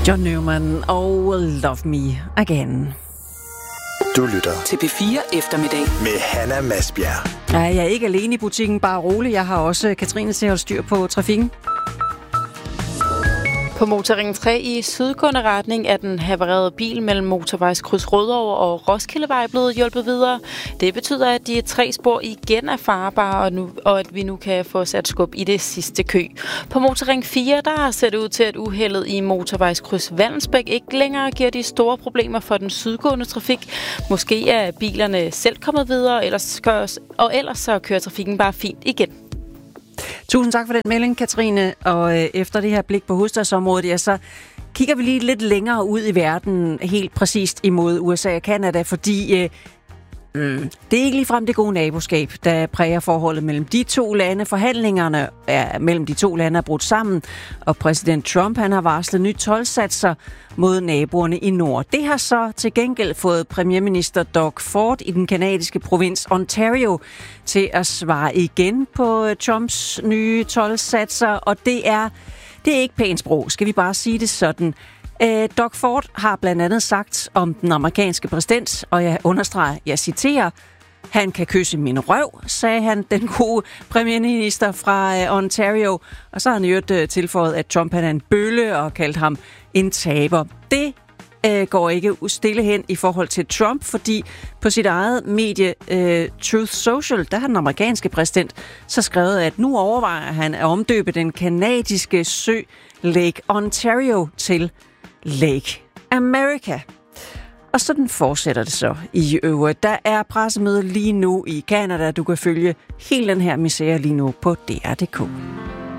John Newman og Love Me Again. Du lytter til P4 Eftermiddag med Hanna Masbjerg. Ja, jeg er ikke alene i butikken, bare rolig. Jeg har også Katrine til at holde styr på trafikken. På motorring 3 i sydgående retning er den havarerede bil mellem motorvejskryds Rødovre og Roskildevej blevet hjulpet videre. Det betyder, at de 3 spor igen er farbare, og at vi nu kan få sat skub i det sidste kø. På motorring 4 der ser det ud til, at uheldet i motorvejskryds Vallensbæk ikke længere giver de store problemer for den sydgående trafik. Måske er bilerne selv kommet videre, ellers så kører trafikken bare fint igen. Tusind tak for den melding, Katrine. Og efter det her blik på hovedstadsområdet, ja, så kigger vi lige lidt længere ud i verden, helt præcist imod USA og Canada, fordi det er ikke ligefrem det gode naboskab, der præger forholdet mellem de to lande. Forhandlingerne mellem de to lande er brudt sammen, og præsident Trump han har varslet nye toldsatser mod naboerne i nord. Det har så til gengæld fået premierminister Doug Ford i den kanadiske provins Ontario til at svare igen på Trumps nye toldsatser, og det er ikke pænt sprog, skal vi bare sige det sådan. Doug Ford har blandt andet sagt om den amerikanske præsident, og jeg understreger, jeg citerer, han kan kysse min røv, sagde han, den gode premierminister fra Ontario. Og så har han jo tilføjet, at Trump er en bølle og kaldt ham en taber. Det går ikke stille hen i forhold til Trump, fordi på sit eget medie Truth Social, der har den amerikanske præsident så skrevet, at nu overvejer han at omdøbe den kanadiske sø Lake Ontario til Lake America. Og sådan fortsætter det så i øvrigt. Der er pressemøde lige nu i Canada. Du kan følge hele den her misære lige nu på DR.dk.